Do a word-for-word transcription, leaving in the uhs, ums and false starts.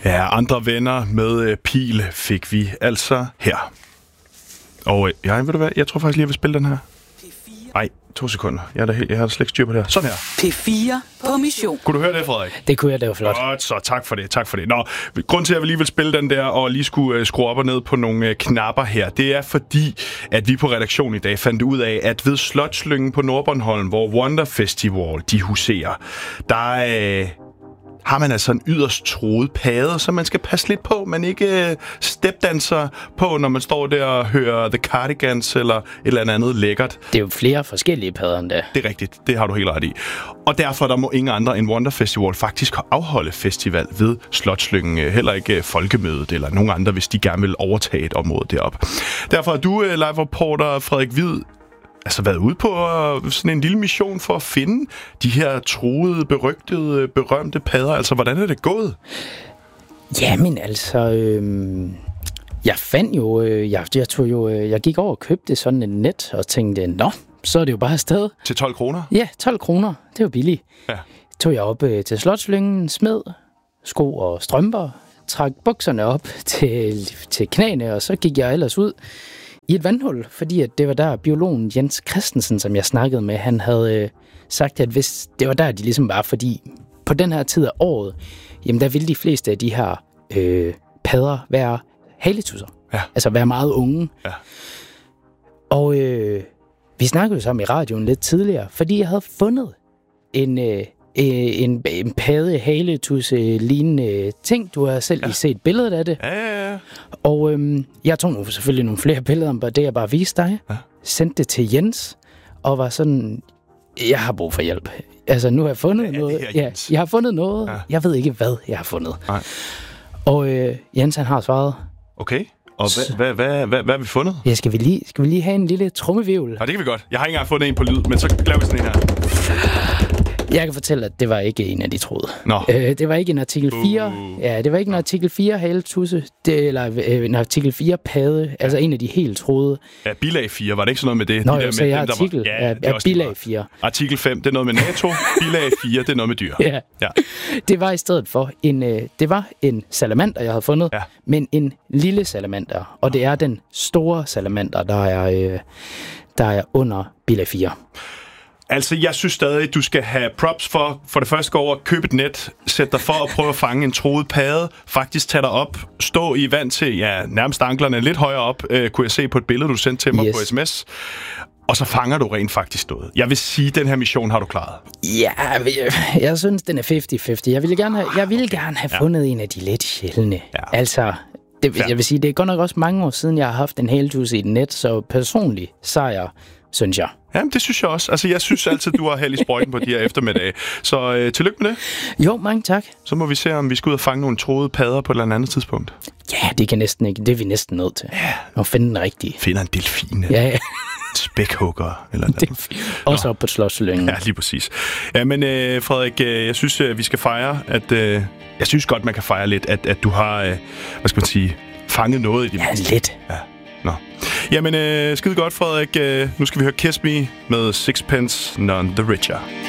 Ja, andre venner med pil fik vi altså her. Og jeg, ved du hvad, jeg tror faktisk lige, jeg vil spille den her. Nej, to sekunder. Jeg, er der helt, jeg har slet ikke styr på det her. Sådan her. P fire på mission. Kunne du høre det, Frederik? Det kunne jeg, det var flot. Godt, så tak for det, tak for det. Nå, grund til, at jeg lige vil spille den der, og lige skulle uh, skrue op og ned på nogle uh, knapper her, det er fordi, at vi på redaktionen i dag fandt ud af, at ved Slotslyngen på Nordbornholm, hvor Wonder Festival, de huserer, der er... Uh, har man altså en yderst troet padde, så man skal passe lidt på, man ikke stepdanser på, når man står der og hører The Cardigans eller et eller andet lækkert. Det er jo flere forskellige padder end det. Det er rigtigt, det har du helt ret i. Og derfor der må ingen andre end Wonder Festival faktisk afholde festival ved Slotslyngen, heller ikke Folkemødet eller nogen andre, hvis de gerne vil overtage et område deroppe. Derfor er du live-reporter Frederik Hvid altså været ude på sådan en lille mission for at finde de her troede, berygtede, berømte padder. Altså, hvordan er det gået? Jamen, altså... Øh, jeg fandt jo... Øh, jeg, jeg, tog jo øh, jeg gik over og købte sådan en net og tænkte, nå, så er det jo bare afsted. Til tolv kroner? Ja, tolv kroner. Det var billigt. Ja. Tog jeg op øh, til Slotslyngen, smed sko og strømper, trak bukserne op til, til knæene, og så gik jeg ellers ud i et vandhul, fordi at det var der biologen Jens Christensen, som jeg snakkede med, han havde øh, sagt, at hvis det var der, de ligesom var, fordi på den her tid af året, jamen der ville de fleste af de her øh, padder være haletusser. Ja. Altså være meget unge. Ja. Og øh, vi snakkede jo sammen i radioen lidt tidligere, fordi jeg havde fundet en, øh, en, en padde haletusse lignende ting. Du har selv ja. lige set billedet af det. Ja, ja, ja. Og øhm, jeg tog nu selvfølgelig nogle flere billeder om det, jeg bare viste dig. Ja. Sendte det til Jens, og var sådan, jeg har brug for hjælp. Altså, nu har jeg fundet ja, noget. Ja, jeg har fundet noget. Ja. Jeg ved ikke, hvad jeg har fundet. Nej. Og øh, Jens, han har svaret. Okay. Og hvad, hvad, hvad, hvad, hvad har vi fundet? Ja, skal vi lige, skal vi lige have en lille trommevirvel? Ja, det kan vi godt. Jeg har ikke engang fundet en på lyd, men så laver vi sådan en her. Jeg kan fortælle, at det var ikke en af de troede. Nå. Øh, det var ikke en artikel fire. Uh. Ja, det var ikke en artikel fire haletusse, det, eller øh, en artikel fire padde, ja. Altså en af de helt troede. Ja, bilag fire, var det ikke sådan noget med det? Nå, de jo, så jeg dem, artikel. Var... Ja, ja, bilag fire. Artikel fem, det er noget med NATO. Bilag fire, det er noget med dyr. Ja. Ja. Det var i stedet for en, øh, det var en salamander, jeg havde fundet, ja. Men en lille salamander. Og det er den store salamander, der er, øh, der er under bilag fire. Altså, jeg synes stadig, du skal have props for, for det første gå over, købe et net, sætte dig for at prøve at fange en troet padde, faktisk tage dig op, stå i vand til, ja, nærmest anklerne lidt højere op, øh, kunne jeg se på et billede, du sendte til mig yes. på sms. Og så fanger du rent faktisk noget. Jeg vil sige, den her mission har du klaret. Ja, jeg, jeg synes, den er halvtreds halvtreds. Jeg ville gerne have, jeg ville gerne have ja. fundet en af de lidt sjældne. Ja. Altså, det, jeg vil sige, det er godt nok også mange år siden, jeg har haft en haletusse i et net, så personligt sejr, synes jeg. Jamen, det synes jeg også. Altså, jeg synes altid, du har held i sprøjten på de her eftermiddage. Så øh, tillykke med det. Jo, mange tak. Så må vi se, om vi skal ud og fange nogle troede padder på et eller andet tidspunkt. Ja, det kan næsten ikke. Det er vi næsten nødt til. Ja. Og finde den rigtige. Finder en delfin. Ja, ja. Spækhugger. Eller noget. Også op på Slotslyngen. Ja, lige præcis. Ja, men øh, Frederik, øh, jeg synes, øh, vi skal fejre, at... Øh, jeg synes godt, man kan fejre lidt, at, at du har, øh, hvad skal man sige, fanget noget i det. Ja, lidt. Ja. Nå. Jamen, øh, skide godt, Frederik. Øh, nu skal vi høre Kiss Me med Sixpence None the Richer.